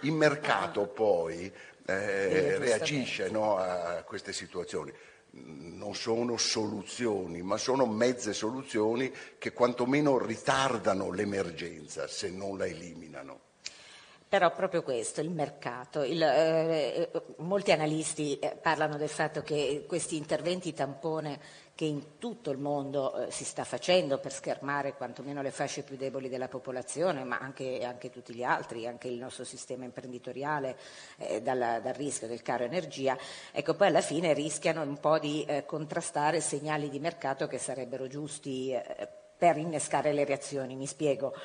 Il mercato poi reagisce, no, a queste situazioni. Non sono soluzioni, ma sono mezze soluzioni che quantomeno ritardano l'emergenza se non la eliminano. Però proprio questo, il mercato, molti analisti parlano del fatto che questi interventi tampone che in tutto il mondo si sta facendo per schermare quantomeno le fasce più deboli della popolazione, ma anche tutti gli altri, anche il nostro sistema imprenditoriale dal rischio del caro energia, ecco, poi alla fine rischiano un po' di contrastare segnali di mercato che sarebbero giusti per innescare le reazioni. Mi spiego,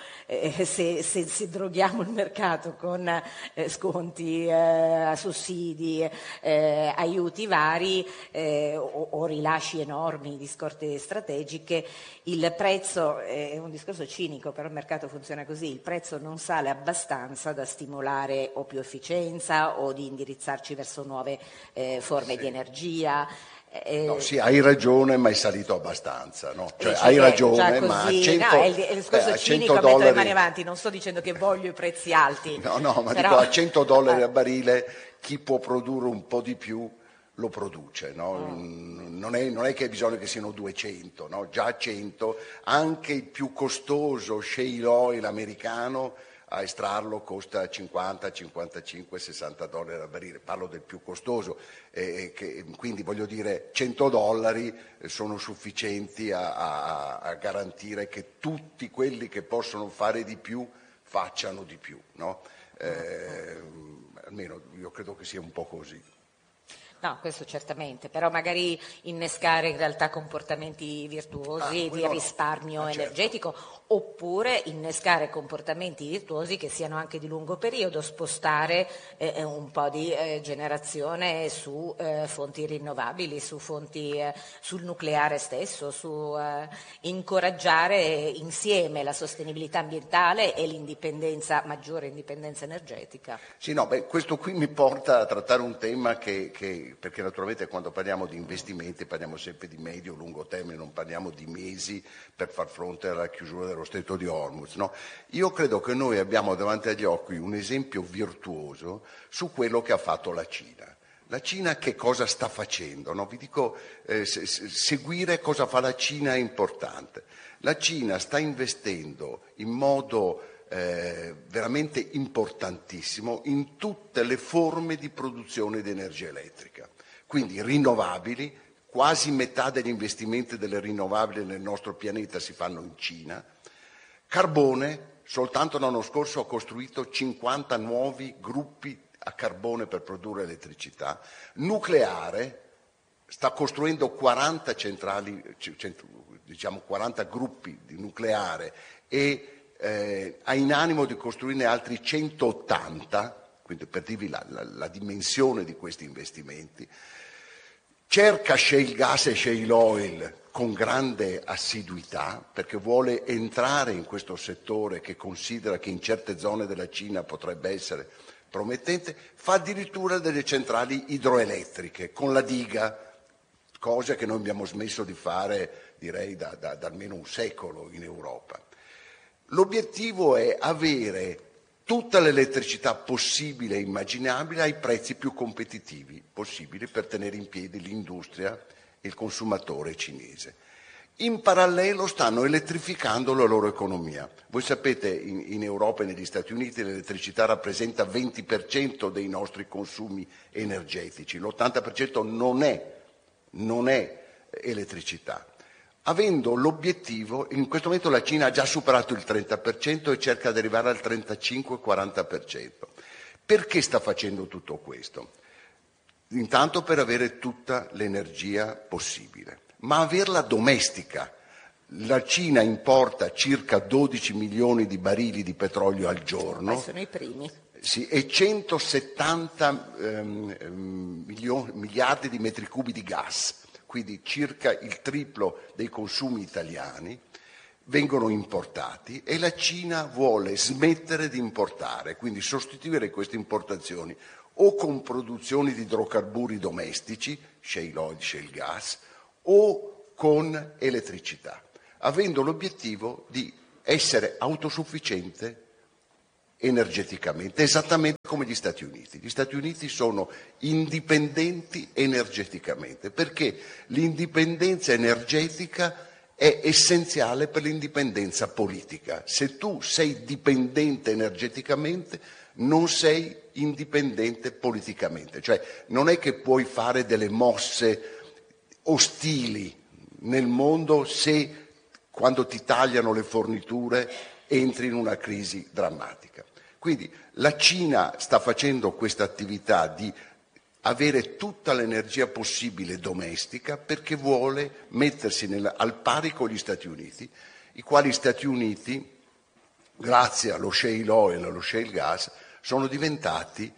se droghiamo il mercato con sconti, sussidi, aiuti vari o rilasci enormi di scorte strategiche, il prezzo, è un discorso cinico, però il mercato funziona così, il prezzo non sale abbastanza da stimolare o più efficienza o di indirizzarci verso nuove forme di energia. No, sì, hai ragione, ma è salito abbastanza, no? Cioè, Dice hai che ragione, già ma a così, 100, no, è il discorso a cinico 100 a mettere le dollari... mani avanti, non sto dicendo che voglio i prezzi alti. No, ma però... dico, a 100 dollari a barile chi può produrre un po' di più lo produce, no? Non è che bisogna che siano 200, no? Già a 100, anche il più costoso shale oil americano a estrarlo costa 50, 55, 60 dollari a barile, parlo del più costoso, quindi voglio dire 100 dollari sono sufficienti a garantire che tutti quelli che possono fare di più facciano di più, no? Almeno io credo che sia un po' così. No, questo certamente, però magari innescare in realtà comportamenti virtuosi di risparmio energetico, oppure innescare comportamenti virtuosi che siano anche di lungo periodo, spostare un po' di generazione su fonti rinnovabili, su fonti, sul nucleare stesso, su incoraggiare insieme la sostenibilità ambientale e maggiore indipendenza energetica. Sì, no, questo qui mi porta a trattare un tema perché naturalmente quando parliamo di investimenti parliamo sempre di medio-lungo termine, non parliamo di mesi per far fronte alla chiusura dello Stretto di Hormuz, no? Io credo che noi abbiamo davanti agli occhi un esempio virtuoso su quello che ha fatto la Cina. La Cina che cosa sta facendo? No? Vi dico, seguire cosa fa la Cina è importante. La Cina sta investendo in modo veramente importantissimo in tutte le forme di produzione di energia elettrica, quindi rinnovabili, quasi metà degli investimenti delle rinnovabili nel nostro pianeta si fanno in Cina, carbone, soltanto l'anno scorso ha costruito 50 nuovi gruppi a carbone per produrre elettricità, nucleare, sta costruendo 40 centrali, diciamo 40 gruppi di nucleare e ha in animo di costruirne altri 180, quindi per dirvi la dimensione di questi investimenti. Cerca shale gas e shale oil con grande assiduità perché vuole entrare in questo settore che considera che in certe zone della Cina potrebbe essere promettente, fa addirittura delle centrali idroelettriche con la diga, cosa che noi abbiamo smesso di fare direi da almeno un secolo in Europa. L'obiettivo è avere tutta l'elettricità possibile e immaginabile ai prezzi più competitivi possibili per tenere in piedi l'industria e il consumatore cinese. In parallelo stanno elettrificando la loro economia. Voi sapete in Europa e negli Stati Uniti l'elettricità rappresenta 20% dei nostri consumi energetici, l'80% non è elettricità. Avendo l'obiettivo, in questo momento la Cina ha già superato il 30% e cerca di arrivare al 35-40%. Perché sta facendo tutto questo? Intanto per avere tutta l'energia possibile, ma averla domestica. La Cina importa circa 12 milioni di barili di petrolio al giorno. Poi sono i primi. Sì, e 170 miliardi di metri cubi di gas, quindi circa il triplo dei consumi italiani, vengono importati e la Cina vuole smettere di importare, quindi sostituire queste importazioni o con produzioni di idrocarburi domestici, shale oil, shale gas, o con elettricità, avendo l'obiettivo di essere autosufficiente energeticamente, esattamente come gli Stati Uniti. Gli Stati Uniti sono indipendenti energeticamente, perché l'indipendenza energetica è essenziale per l'indipendenza politica. Se tu sei dipendente energeticamente, non sei indipendente politicamente, cioè non è che puoi fare delle mosse ostili nel mondo se quando ti tagliano le forniture entri in una crisi drammatica. Quindi la Cina sta facendo questa attività di avere tutta l'energia possibile domestica perché vuole mettersi al pari con gli Stati Uniti, i quali Stati Uniti, grazie allo shale oil e allo shale gas, sono diventati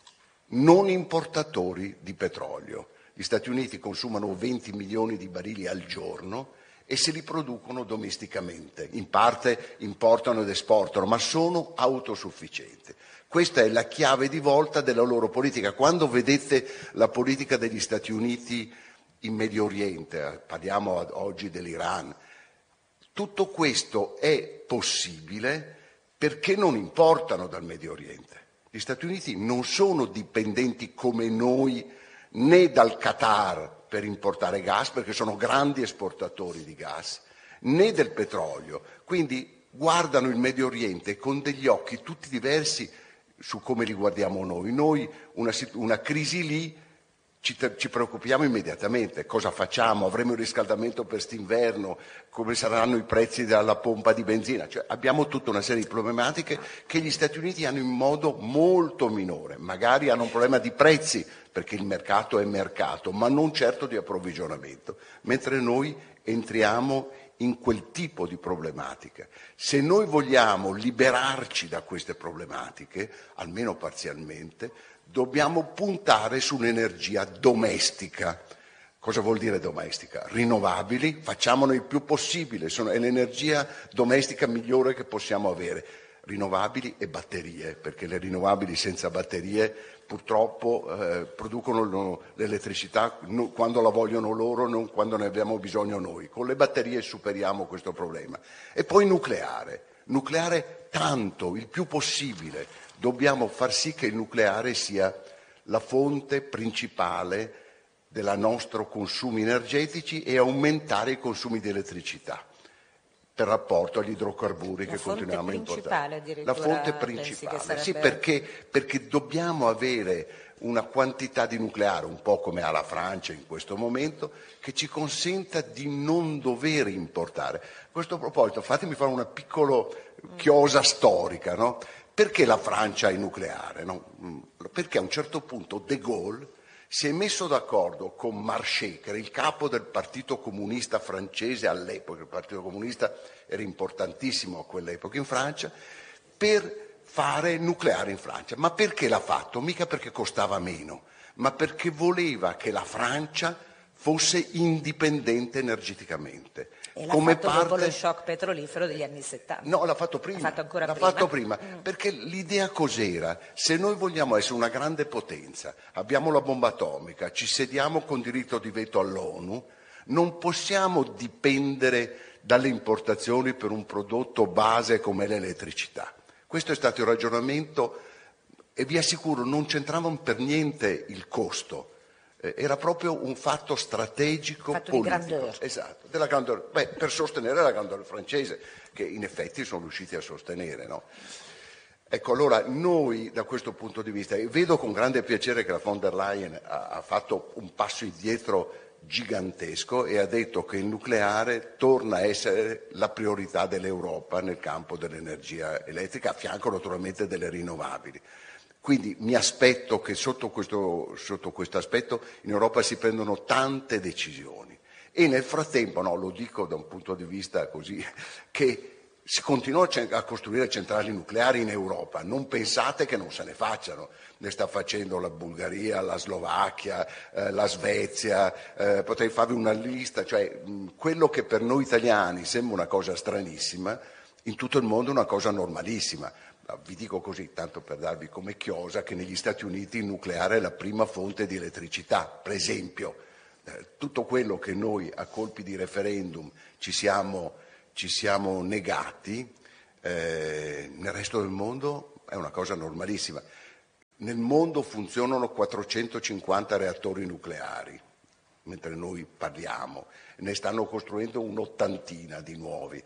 non importatori di petrolio. Gli Stati Uniti consumano 20 milioni di barili al giorno e se li producono domesticamente, in parte importano ed esportano, ma sono autosufficienti. Questa è la chiave di volta della loro politica. Quando vedete la politica degli Stati Uniti in Medio Oriente, parliamo oggi dell'Iran, tutto questo è possibile perché non importano dal Medio Oriente. Gli Stati Uniti non sono dipendenti come noi né dal Qatar per importare gas, perché sono grandi esportatori di gas, né del petrolio. Quindi guardano il Medio Oriente con degli occhi tutti diversi su come li guardiamo noi. Noi una crisi lì ci preoccupiamo immediatamente. Cosa facciamo? Avremo il riscaldamento per st'inverno? Come saranno i prezzi della pompa di benzina? Cioè, abbiamo tutta una serie di problematiche che gli Stati Uniti hanno in modo molto minore. Magari hanno un problema di prezzi, perché il mercato è mercato, ma non certo di approvvigionamento, mentre noi entriamo in quel tipo di problematica. Se noi vogliamo liberarci da queste problematiche, almeno parzialmente, dobbiamo puntare su un'energia domestica. Cosa vuol dire domestica? Rinnovabili, facciamone il più possibile, è l'energia domestica migliore che possiamo avere. Rinnovabili e batterie, perché le rinnovabili senza batterie purtroppo producono l'elettricità quando la vogliono loro, non quando ne abbiamo bisogno noi. Con le batterie superiamo questo problema. E poi nucleare tanto, il più possibile. Dobbiamo far sì che il nucleare sia la fonte principale dei nostri consumi energetici e aumentare i consumi di elettricità per rapporto agli idrocarburi che continuiamo a importare. La fonte principale, sì, perché dobbiamo avere una quantità di nucleare, un po' come ha la Francia in questo momento, che ci consenta di non dover importare. A questo proposito, fatemi fare una piccola chiosa storica, no? Perché la Francia è nucleare? No? Perché a un certo punto De Gaulle si è messo d'accordo con Marchais, che era il capo del Partito Comunista francese all'epoca, il Partito Comunista era importantissimo a quell'epoca in Francia, per fare nucleare in Francia. Ma perché l'ha fatto? Mica perché costava meno, ma perché voleva che la Francia fosse indipendente energeticamente. E l'ha fatto dopo lo shock petrolifero degli anni 70. No, l'ha fatto prima. L'ha fatto prima. Perché l'idea cos'era? Se noi vogliamo essere una grande potenza, abbiamo la bomba atomica, ci sediamo con diritto di veto all'ONU, non possiamo dipendere dalle importazioni per un prodotto base come l'elettricità. Questo è stato il ragionamento e vi assicuro non c'entravano per niente il costo. Era proprio un fatto strategico, fatto politico. Di grandeur. Esatto, della grandeur, per sostenere la grandeur francese, che in effetti sono riusciti a sostenere. No? Ecco, allora noi da questo punto di vista, e vedo con grande piacere che la von der Leyen ha fatto un passo indietro gigantesco e ha detto che il nucleare torna a essere la priorità dell'Europa nel campo dell'energia elettrica, a fianco naturalmente delle rinnovabili. Quindi mi aspetto che sotto questo aspetto in Europa si prendano tante decisioni e nel frattempo, no, lo dico da un punto di vista così, che si continua a costruire centrali nucleari in Europa, non pensate che non se ne facciano, ne sta facendo la Bulgaria, la Slovacchia, la Svezia, potrei farvi una lista, cioè quello che per noi italiani sembra una cosa stranissima, in tutto il mondo è una cosa normalissima. Vi dico così, tanto per darvi come chiosa, che negli Stati Uniti il nucleare è la prima fonte di elettricità. Per esempio, tutto quello che noi a colpi di referendum ci siamo negati, nel resto del mondo è una cosa normalissima. Nel mondo funzionano 450 reattori nucleari, mentre noi parliamo, ne stanno costruendo un'ottantina di nuovi,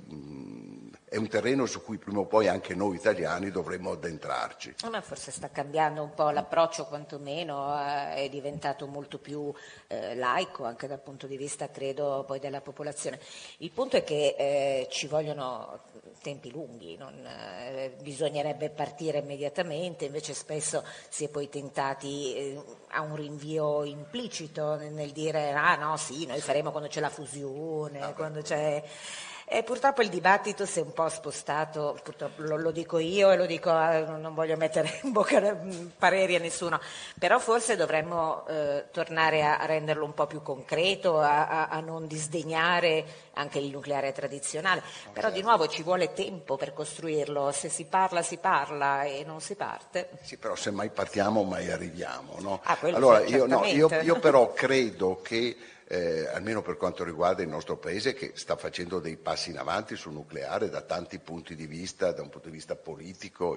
quindi è un terreno su cui prima o poi anche noi italiani dovremmo addentrarci. Ma forse sta cambiando un po' l'approccio, quantomeno è diventato molto più laico anche dal punto di vista, credo, poi della popolazione. Il punto è che ci vogliono tempi lunghi, bisognerebbe partire immediatamente, invece spesso si è poi tentati a un rinvio implicito nel dire no sì, noi faremo quando c'è la fusione, quando c'è... E purtroppo il dibattito si è un po' spostato, purtroppo lo dico io e lo dico, non voglio mettere in bocca pareri a nessuno, però forse dovremmo tornare a renderlo un po' più concreto, a non disdegnare anche il nucleare tradizionale, però di nuovo ci vuole tempo per costruirlo, se si parla e non si parte. Sì, però se mai partiamo mai arriviamo, no? Quello allora sì, io però credo che almeno per quanto riguarda il nostro Paese, che sta facendo dei passi in avanti sul nucleare da tanti punti di vista, da un punto di vista politico,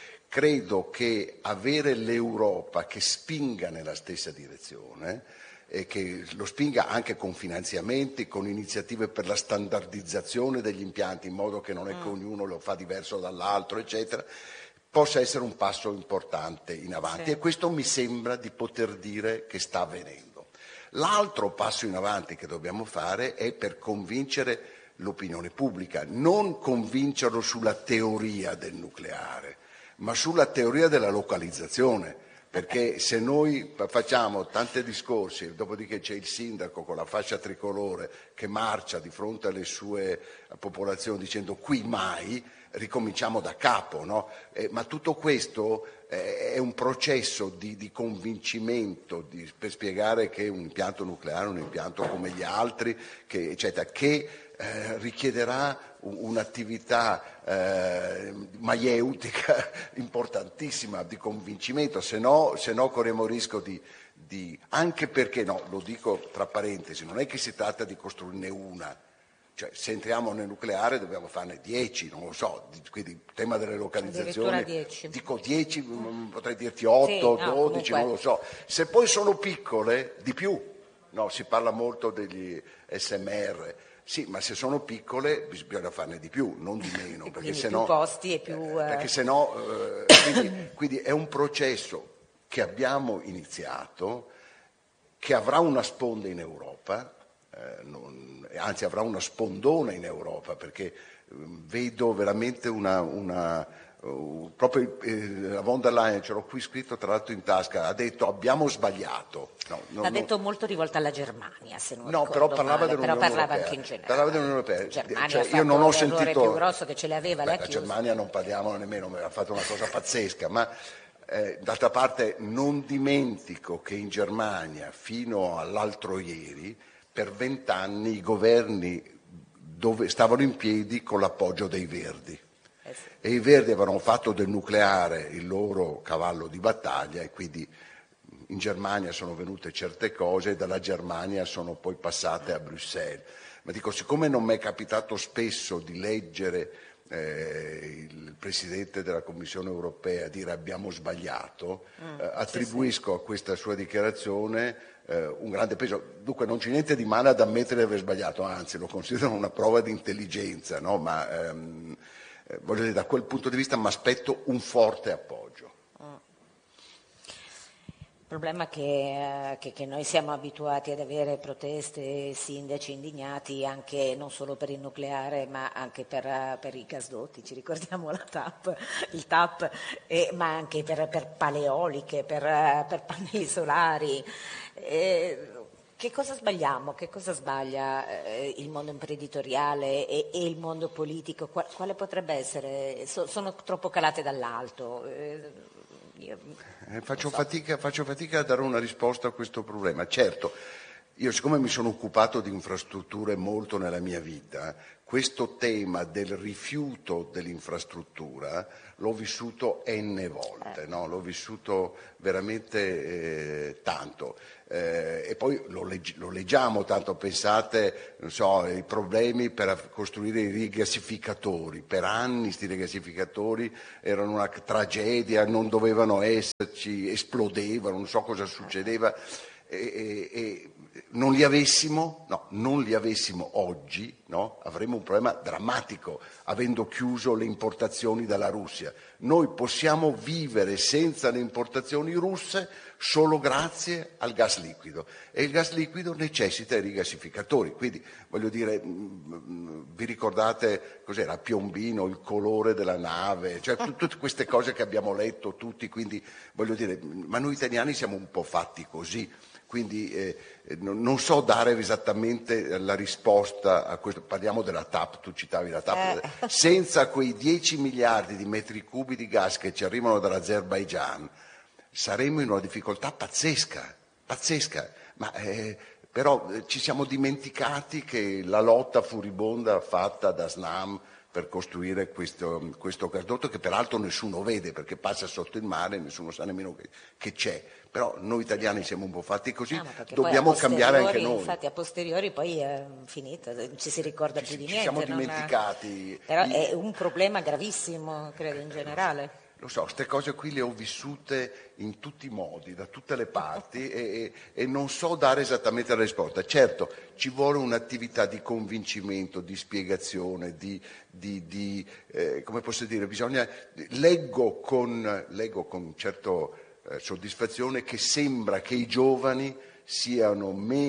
credo che avere l'Europa che spinga nella stessa direzione e che lo spinga anche con finanziamenti, con iniziative per la standardizzazione degli impianti, in modo che non è che ognuno lo fa diverso dall'altro, eccetera, possa essere un passo importante in avanti. Sì. E questo mi sembra di poter dire che sta avvenendo. L'altro passo in avanti che dobbiamo fare è per convincere l'opinione pubblica, non convincerlo sulla teoria del nucleare, ma sulla teoria della localizzazione, perché se noi facciamo tanti discorsi, dopodiché c'è il sindaco con la fascia tricolore che marcia di fronte alle sue popolazioni dicendo qui mai, ricominciamo da capo, no? Ma tutto questo è un processo di convincimento per spiegare che un impianto nucleare è un impianto come gli altri, eccetera, che richiederà un'attività maieutica importantissima di convincimento, se no corriamo il rischio di anche perché, no, lo dico tra parentesi, non è che si tratta di costruirne una. Cioè, se entriamo nel nucleare dobbiamo farne 10, non lo so, quindi il tema delle localizzazioni, 10. Dico 10, potrei dirti 8, sì, 12, comunque. Non lo so. Se poi sono piccole, di più, no, si parla molto degli SMR, sì, ma se sono piccole bisogna farne di più, non di meno, perché se no... più posti e più... Perché se no, quindi è un processo che abbiamo iniziato, che avrà una sponda in Europa, anzi avrà una spondona in Europa, perché vedo veramente proprio la von der Leyen, ce l'ho qui scritto tra l'altro in tasca, ha detto abbiamo sbagliato. L'ha detto molto rivolta alla Germania, se non ricordo però parlava male, dell'Unione però parlava Europea. anche in generale. Parlava dell'Unione Europea. Germania ha fatto l'errore più grosso che ce le aveva, la Germania non parliamo nemmeno, ha fatto una cosa pazzesca, ma d'altra parte non dimentico che in Germania fino all'altro ieri per 20 anni i governi stavano in piedi con l'appoggio dei Verdi. Sì. E i Verdi avevano fatto del nucleare il loro cavallo di battaglia e quindi in Germania sono venute certe cose e dalla Germania sono poi passate a Bruxelles. Ma dico, siccome non mi è capitato spesso di leggere il Presidente della Commissione europea dire abbiamo sbagliato, attribuisco a questa sua dichiarazione un grande peso. Dunque non c'è niente di male ad ammettere di aver sbagliato, anzi lo considero una prova di intelligenza, no? Ma voglio dire, da quel punto di vista mi aspetto un forte appoggio. Il problema è che noi siamo abituati ad avere proteste, sindaci indignati anche non solo per il nucleare ma anche per i gasdotti, ci ricordiamo il TAP, ma anche per paleoliche, per pannelli solari. Che cosa sbagliamo? Che cosa sbaglia il mondo imprenditoriale e il mondo politico? Quale potrebbe essere? Sono troppo calate dall'alto. Faccio fatica a dare una risposta a questo problema. Certo, Io, siccome mi sono occupato di infrastrutture molto nella mia vita, questo tema del rifiuto dell'infrastruttura l'ho vissuto n volte, no? L'ho vissuto veramente tanto. E poi lo leggiamo tanto, pensate, non so, i problemi per costruire i rigassificatori. Per anni questi rigassificatori erano una tragedia, non dovevano esserci, esplodevano, non so cosa succedeva. E non li avessimo oggi, no? Avremmo un problema drammatico avendo chiuso le importazioni dalla Russia. Noi possiamo vivere senza le importazioni russe solo grazie al gas liquido, e il gas liquido necessita i rigassificatori. Quindi, voglio dire, vi ricordate cos'era Piombino, il colore della nave, cioè tutte queste cose che abbiamo letto tutti, quindi voglio dire, ma noi italiani siamo un po' fatti così. Quindi non so dare esattamente la risposta a questo. Parliamo della TAP, tu citavi la TAP. Senza quei 10 miliardi di metri cubi di gas che ci arrivano dall'Azerbaigian saremmo in una difficoltà pazzesca. Ma però ci siamo dimenticati che la lotta furibonda fatta da Snam per costruire questo gasdotto, che peraltro nessuno vede perché passa sotto il mare, nessuno sa nemmeno che c'è. Però noi italiani siamo un po' fatti così, dobbiamo cambiare anche noi. Infatti a posteriori poi è finita, non ci si ricorda più di niente. Ci siamo dimenticati. Però è un problema gravissimo, credo, in generale. Lo so, queste cose qui le ho vissute in tutti i modi, da tutte le parti e non so dare esattamente la risposta. Certo, ci vuole un'attività di convincimento, di spiegazione, come posso dire, leggo con certo soddisfazione che sembra che i giovani siano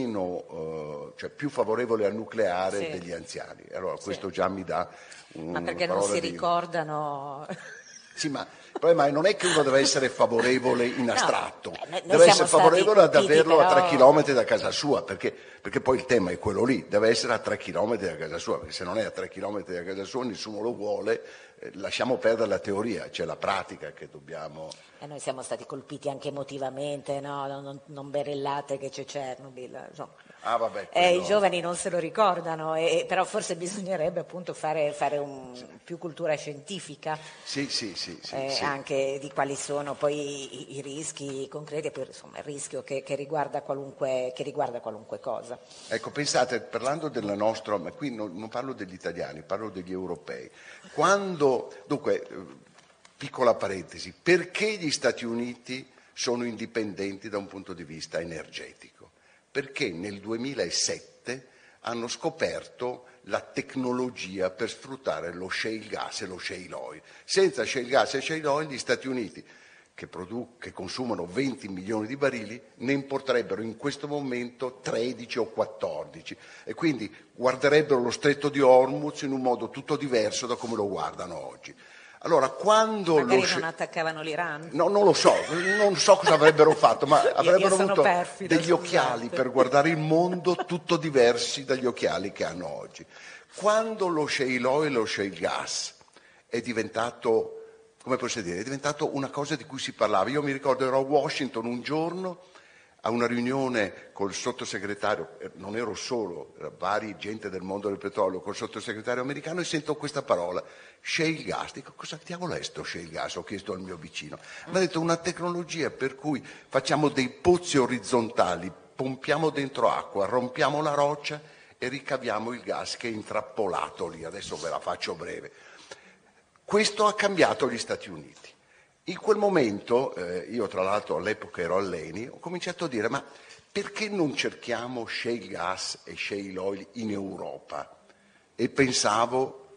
cioè più favorevoli al nucleare degli anziani. Allora questo già mi dà Ma perché non si ricordano... Sì, ma il problema non è che uno deve essere favorevole in astratto, no, deve essere favorevole ad averlo però... a 3 chilometri da casa sua, perché poi il tema è quello lì, deve essere a 3 chilometri da casa sua, perché se non è a 3 chilometri da casa sua nessuno lo vuole, lasciamo perdere la teoria, c'è la pratica che dobbiamo... noi siamo stati colpiti anche emotivamente, no? Non berellate che c'è Chernobyl, insomma. Vabbè, I giovani non se lo ricordano, però forse bisognerebbe appunto fare più cultura scientifica, sì. anche di quali sono poi i rischi concreti, insomma il rischio che riguarda qualunque cosa. Ecco, pensate, parlando della nostra, ma qui non parlo degli italiani, parlo degli europei. Dunque, piccola parentesi, perché gli Stati Uniti sono indipendenti da un punto di vista energetico? Perché nel 2007 hanno scoperto la tecnologia per sfruttare lo shale gas e lo shale oil. Senza shale gas e shale oil gli Stati Uniti, che consumano 20 milioni di barili, ne importerebbero in questo momento 13 o 14 e quindi guarderebbero lo stretto di Hormuz in un modo tutto diverso da come lo guardano oggi. Allora, quando magari non attaccavano l'Iran? No, non lo so, non so cosa avrebbero fatto, ma avrebbero avuto degli occhiali per guardare il mondo tutto diversi dagli occhiali che hanno oggi. Quando lo shale oil e lo shale gas è diventato, come posso dire, è diventato una cosa di cui si parlava. Io mi ricordo ero a Washington un giorno a una riunione col sottosegretario, non ero solo, vari gente del mondo del petrolio, col sottosegretario americano e sento questa parola, shale gas. Dico, cosa diavolo è sto shale gas? Ho chiesto al mio vicino. Mi ha detto una tecnologia per cui facciamo dei pozzi orizzontali, pompiamo dentro acqua, rompiamo la roccia e ricaviamo il gas che è intrappolato lì. Adesso ve la faccio breve. Questo ha cambiato gli Stati Uniti. In quel momento, io tra l'altro all'epoca ero all'ENI, ho cominciato a dire ma perché non cerchiamo shale gas e shale oil in Europa? E pensavo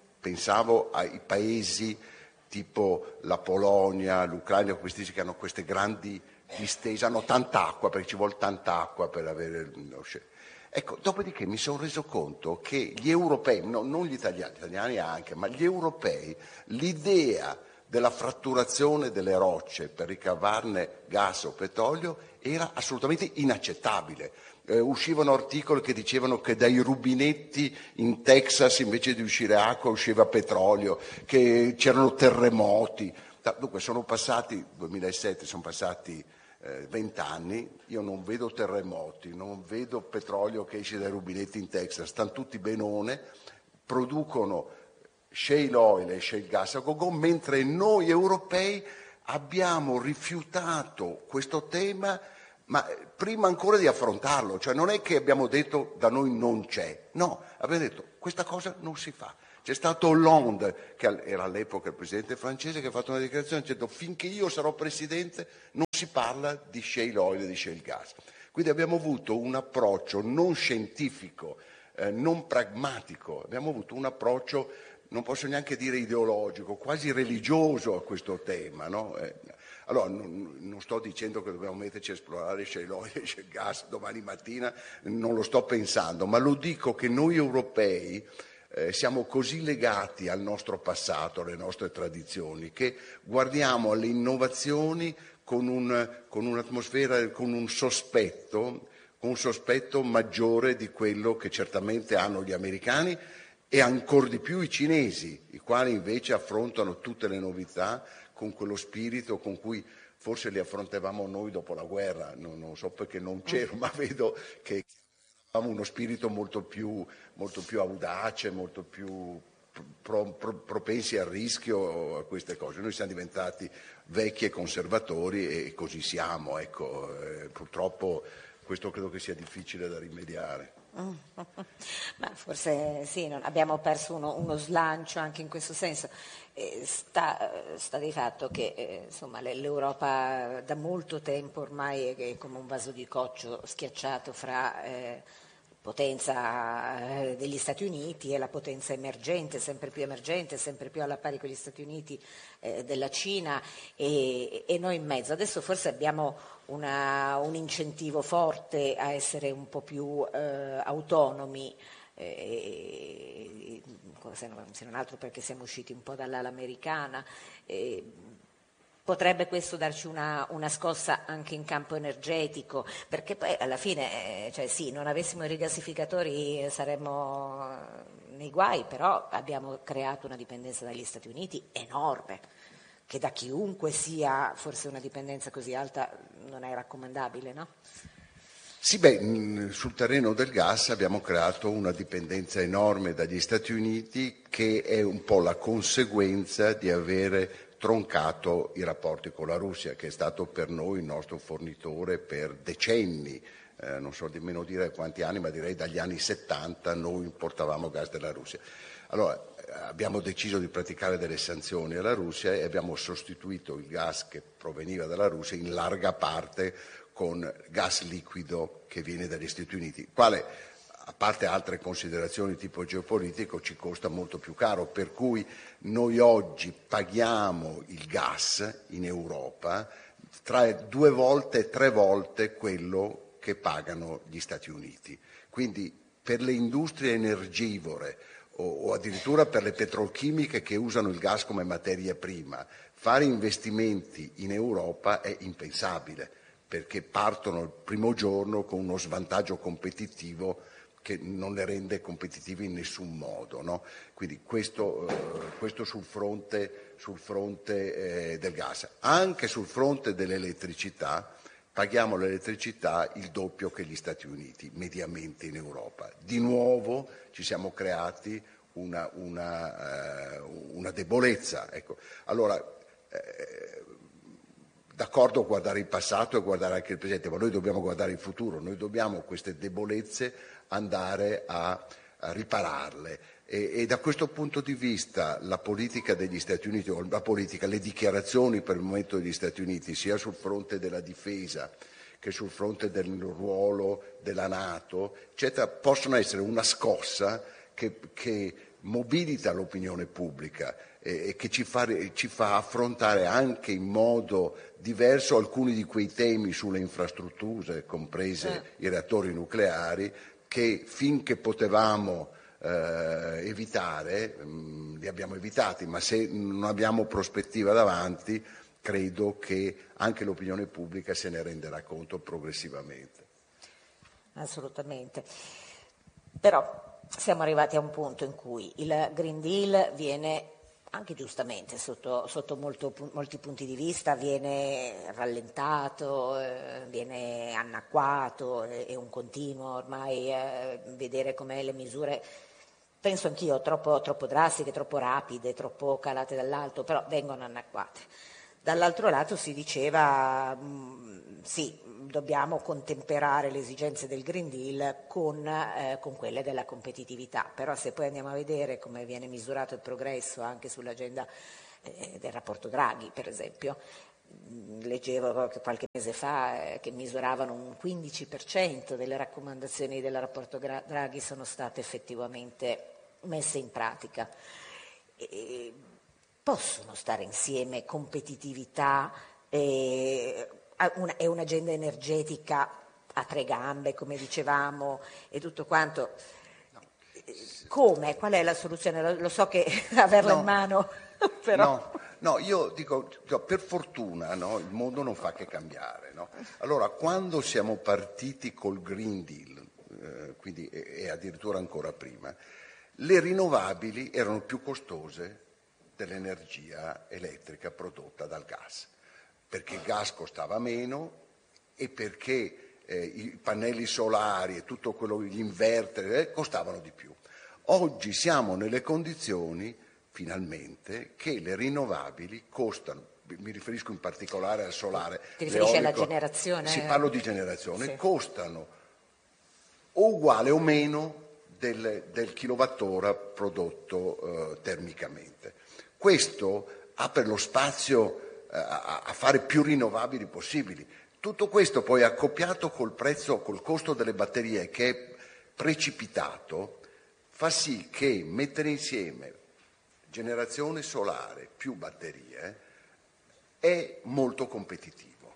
ai paesi tipo la Polonia, l'Ucraina, questi che hanno queste grandi distese, hanno tanta acqua, perché ci vuole tanta acqua per avere lo shale. Ecco, dopodiché mi sono reso conto che gli europei, non gli italiani anche, ma gli europei, l'idea della fratturazione delle rocce per ricavarne gas o petrolio era assolutamente inaccettabile. Uscivano articoli che dicevano che dai rubinetti in Texas invece di uscire acqua usciva petrolio, che c'erano terremoti. Dunque sono passati, 2007, sono passati 20 anni, io non vedo terremoti, non vedo petrolio che esce dai rubinetti in Texas, stanno tutti benone, producono shale oil e shale gas a go-go, mentre noi europei abbiamo rifiutato questo tema, ma prima ancora di affrontarlo, cioè non è che abbiamo detto da noi non c'è, no, abbiamo detto questa cosa non si fa. C'è stato Hollande, che era all'epoca il presidente francese, che ha fatto una dichiarazione dicendo finché io sarò presidente non si parla di shale oil e di shale gas. Quindi abbiamo avuto un approccio non scientifico, non pragmatico, abbiamo avuto un approccio, non posso neanche dire ideologico, quasi religioso a questo tema, no? Allora, non sto dicendo che dobbiamo metterci a esplorare shale oil e shale gas domani mattina, non lo sto pensando, ma lo dico che noi europei siamo così legati al nostro passato, alle nostre tradizioni, che guardiamo alle innovazioni con un'atmosfera, con un sospetto maggiore di quello che certamente hanno gli americani e ancor di più i cinesi, i quali invece affrontano tutte le novità con quello spirito con cui forse li affrontavamo noi dopo la guerra. Non so perché non c'ero, ma vedo che avevamo uno spirito molto più audace, molto più propensi al rischio, a queste cose. Noi siamo diventati vecchi e conservatori e così siamo. Ecco, purtroppo questo credo che sia difficile da rimediare. Ma forse sì, abbiamo perso uno slancio anche in questo senso. Sta di fatto che insomma, l'Europa da molto tempo ormai è come un vaso di coccio schiacciato fra potenza degli Stati Uniti e la potenza emergente, sempre più alla pari con gli Stati Uniti della Cina e noi in mezzo. Adesso forse abbiamo un incentivo forte a essere un po' più autonomi, se non altro perché siamo usciti un po' dall'ala americana. Potrebbe questo darci una scossa anche in campo energetico, perché poi alla fine, cioè sì, non avessimo i rigassificatori saremmo nei guai, però abbiamo creato una dipendenza dagli Stati Uniti enorme, che da chiunque sia forse una dipendenza così alta non è raccomandabile, no? Sì, sul terreno del gas abbiamo creato una dipendenza enorme dagli Stati Uniti che è un po' la conseguenza di avere troncato i rapporti con la Russia, che è stato per noi il nostro fornitore per decenni, non so nemmeno dire quanti anni, ma direi dagli anni 70 noi importavamo gas dalla Russia. Allora, abbiamo deciso di praticare delle sanzioni alla Russia e abbiamo sostituito il gas che proveniva dalla Russia in larga parte con gas liquido che viene dagli Stati Uniti, quale, a parte altre considerazioni tipo geopolitico, ci costa molto più caro, per cui noi oggi paghiamo il gas in Europa tra 2 volte e 3 volte quello che pagano gli Stati Uniti. Quindi per le industrie energivore o addirittura per le petrolchimiche che usano il gas come materia prima, fare investimenti in Europa è impensabile, perché partono il primo giorno con uno svantaggio competitivo che non le rende competitivi in nessun modo, no? Quindi questo sul fronte del gas. Anche sul fronte dell'elettricità paghiamo l'elettricità il doppio che gli Stati Uniti, mediamente in Europa. Di nuovo ci siamo creati una debolezza. Ecco. Allora, d'accordo guardare il passato e guardare anche il presente, ma noi dobbiamo guardare il futuro, noi dobbiamo queste debolezze andare a ripararle e da questo punto di vista la politica degli Stati Uniti, o le dichiarazioni per il momento degli Stati Uniti, sia sul fronte della difesa che sul fronte del ruolo della NATO, eccetera, possono essere una scossa che mobilita l'opinione pubblica e che ci fa affrontare anche in modo diverso alcuni di quei temi sulle infrastrutture, comprese i reattori nucleari, che finché potevamo evitare, li abbiamo evitati, ma se non abbiamo prospettiva davanti, credo che anche l'opinione pubblica se ne renderà conto progressivamente. Assolutamente. Però siamo arrivati a un punto in cui il Green Deal viene anche giustamente sotto molti punti di vista viene rallentato, viene annacquato, è un continuo ormai vedere come le misure, penso anch'io, troppo drastiche, troppo rapide, troppo calate dall'alto, però vengono annacquate. Dall'altro lato si diceva sì, dobbiamo contemperare le esigenze del Green Deal con quelle della competitività, però se poi andiamo a vedere come viene misurato il progresso anche sull'agenda del rapporto Draghi, per esempio, leggevo che qualche mese fa che misuravano un 15% delle raccomandazioni del rapporto Draghi sono state effettivamente messe in pratica. Possono stare insieme competitività e un'agenda energetica a tre gambe, come dicevamo, e tutto quanto? Come? Qual è la soluzione? Lo so che averla in mano, però... No, io dico, per fortuna, no, il mondo non fa che cambiare. No? Allora, quando siamo partiti col Green Deal, quindi, e addirittura ancora prima, le rinnovabili erano più costose dell'energia elettrica prodotta dal gas, perché il gas costava meno e perché i pannelli solari e tutto quello, gli inverter costavano di più. Oggi siamo nelle condizioni, finalmente, che le rinnovabili costano, mi riferisco in particolare al solare. Ti riferisci alla generazione? Sì, parlo di generazione, sì. Costano o uguale o meno del kilowattora prodotto termicamente. Questo apre lo spazio a fare più rinnovabili possibili. Tutto questo poi accoppiato col costo delle batterie che è precipitato, fa sì che mettere insieme generazione solare più batterie è molto competitivo.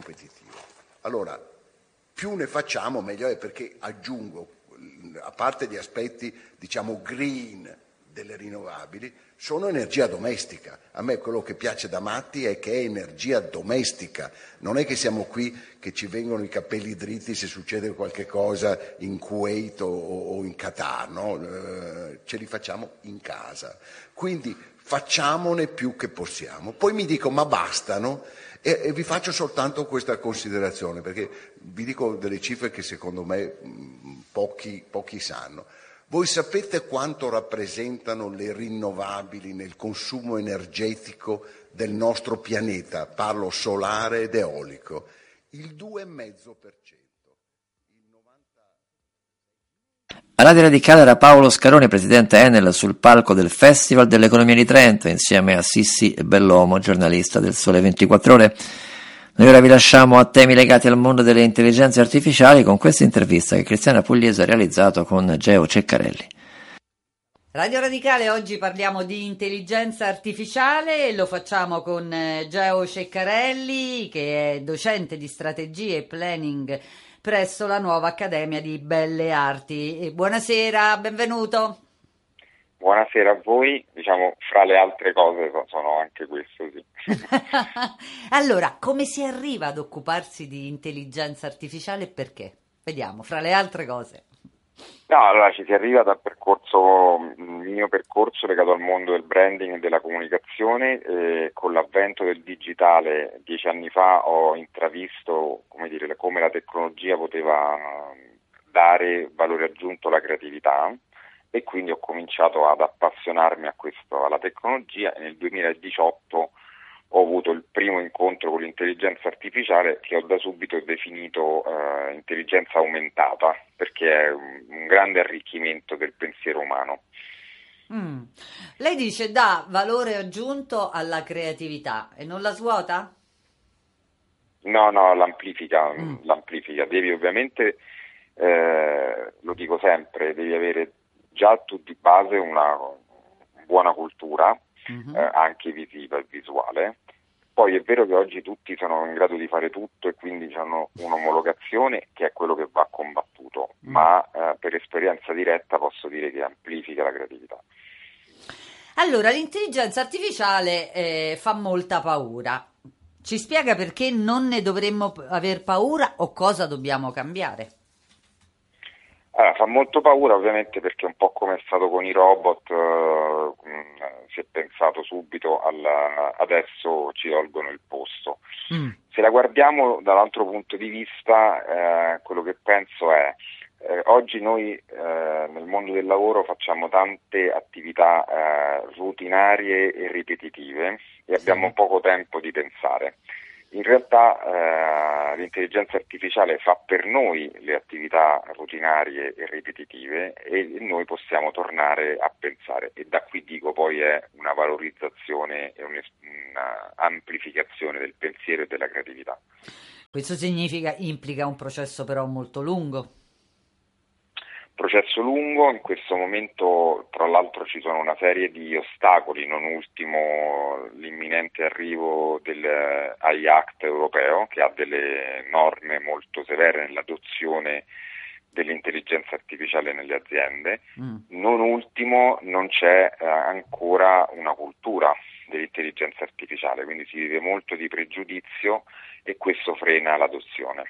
Allora, più ne facciamo meglio è, perché aggiungo, a parte gli aspetti diciamo green delle rinnovabili, sono energia domestica. A me quello che piace da matti è che è energia domestica, non è che siamo qui che ci vengono i capelli dritti se succede qualche cosa in Kuwait o in Qatar, no? Ce li facciamo in casa, quindi facciamone più che possiamo. Poi mi dico, ma bastano? E vi faccio soltanto questa considerazione, perché vi dico delle cifre che secondo me pochi sanno. Voi sapete quanto rappresentano le rinnovabili nel consumo energetico del nostro pianeta? Parlo solare ed eolico. Il 2,5%. A Radio Radicale era Paolo Scaroni, presidente Enel, sul palco del Festival dell'Economia di Trento, insieme a Sissi Bellomo, giornalista del Sole 24 Ore. Noi ora vi lasciamo a temi legati al mondo delle intelligenze artificiali con questa intervista che Cristiana Pugliese ha realizzato con Geo Ceccarelli. Radio Radicale, oggi parliamo di intelligenza artificiale e lo facciamo con Geo Ceccarelli, che è docente di strategie e planning presso la nuova Accademia di Belle Arti. Buonasera, benvenuto. Buonasera a voi, diciamo fra le altre cose sono anche questo, sì. Allora, come si arriva ad occuparsi di intelligenza artificiale e perché? Vediamo, fra le altre cose. No, allora ci si arriva dal mio percorso legato al mondo del branding e della comunicazione. Con l'avvento del digitale 10 anni fa ho intravisto, come la tecnologia poteva dare valore aggiunto alla creatività, e quindi ho cominciato ad appassionarmi alla tecnologia, e nel 2018 ho avuto il primo incontro con l'intelligenza artificiale, che ho da subito definito intelligenza aumentata, perché è un grande arricchimento del pensiero umano. Lei dice dà valore aggiunto alla creatività e non la svuota? No, l'amplifica. Devi ovviamente, lo dico sempre, devi avere già tu di base una buona cultura, anche visiva e visuale. Poi è vero che oggi tutti sono in grado di fare tutto e quindi hanno un'omologazione, che è quello che va combattuto, ma per esperienza diretta posso dire che amplifica la creatività. Allora, l'intelligenza artificiale fa molta paura. Ci spiega perché non ne dovremmo aver paura o cosa dobbiamo cambiare? Allora, fa molto paura ovviamente perché un po' come è stato con i robot, si è pensato subito adesso ci tolgono il posto. Se la guardiamo dall'altro punto di vista, quello che penso è oggi noi nel mondo del lavoro facciamo tante attività rutinarie e ripetitive e abbiamo poco tempo di pensare. In realtà l'intelligenza artificiale fa per noi le attività rutinarie e ripetitive e noi possiamo tornare a pensare, e da qui dico poi è una valorizzazione e una amplificazione del pensiero e della creatività. Questo implica un processo però molto lungo. Processo lungo, in questo momento tra l'altro ci sono una serie di ostacoli, non ultimo l'imminente arrivo dell'AI Act europeo che ha delle norme molto severe nell'adozione dell'intelligenza artificiale nelle aziende, non ultimo non c'è ancora una cultura dell'intelligenza artificiale, quindi si vive molto di pregiudizio e questo frena l'adozione.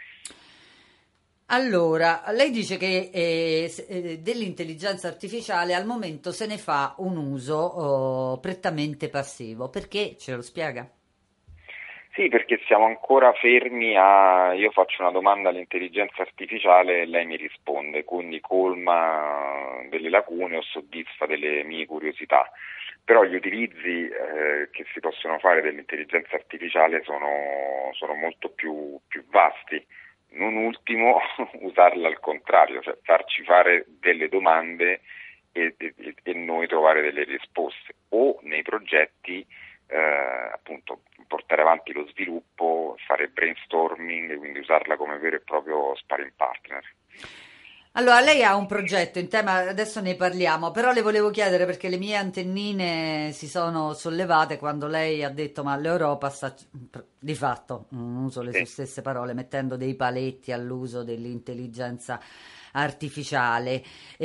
Allora, lei dice che dell'intelligenza artificiale al momento se ne fa un uso prettamente passivo. Perché? Ce lo spiega? Sì, perché siamo ancora fermi io faccio una domanda all'intelligenza artificiale e lei mi risponde, quindi colma delle lacune o soddisfa delle mie curiosità. Però gli utilizzi che si possono fare dell'intelligenza artificiale sono molto più vasti. Non ultimo usarla al contrario, cioè farci fare delle domande e noi trovare delle risposte, o nei progetti appunto portare avanti lo sviluppo, fare brainstorming, quindi usarla come vero e proprio sparring partner. Allora, lei ha un progetto in tema, adesso ne parliamo, però le volevo chiedere perché le mie antennine si sono sollevate quando lei ha detto ma l'Europa sta, di fatto, non uso le sue stesse parole, mettendo dei paletti all'uso dell'intelligenza artificiale.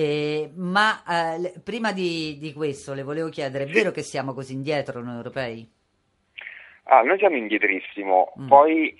Prima di questo le volevo chiedere, è vero che siamo così indietro noi europei? Noi siamo indietrissimo, poi